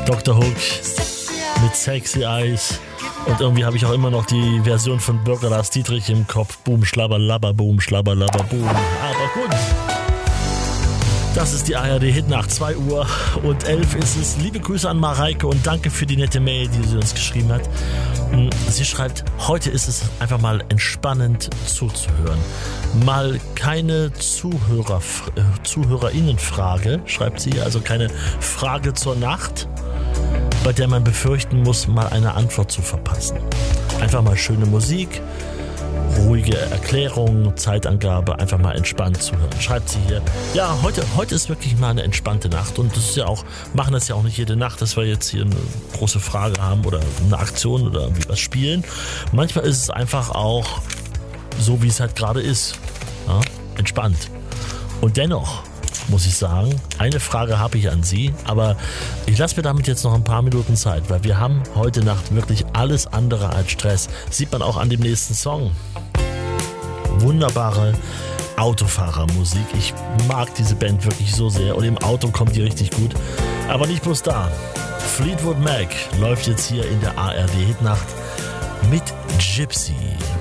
Dr. Hook mit Sexy Eyes. Und irgendwie habe ich auch immer noch die Version von Bürger Lars Dietrich im Kopf. Boom, schlabber, labber, boom, schlabber, labber, boom. Aber gut. Das ist die ARD-Hitnacht, 2:11 ist es. Liebe Grüße an Mareike und danke für die nette Mail, die sie uns geschrieben hat. Sie schreibt, heute ist es einfach mal entspannend zuzuhören. Mal keine Zuhörerinnenfrage, schreibt sie, also keine Frage zur Nacht, bei der man befürchten muss, mal eine Antwort zu verpassen. Einfach mal schöne Musik, ruhige Erklärung, Zeitangabe, einfach mal entspannt zuhören. Schreibt sie hier. Ja, heute ist wirklich mal eine entspannte Nacht und das ist ja auch, machen das ja auch nicht jede Nacht, dass wir jetzt hier eine große Frage haben oder eine Aktion oder irgendwie was spielen. Manchmal ist es einfach auch so, wie es halt gerade ist. Ja, entspannt. Und dennoch muss ich sagen, eine Frage habe ich an Sie, aber ich lasse mir damit jetzt noch ein paar Minuten Zeit, weil wir haben heute Nacht wirklich alles andere als Stress. Sieht man auch an dem nächsten Song. Wunderbare Autofahrermusik. Ich mag diese Band wirklich so sehr und im Auto kommt die richtig gut. Aber nicht bloß da. Fleetwood Mac läuft jetzt hier in der ARD Hitnacht mit Gypsy.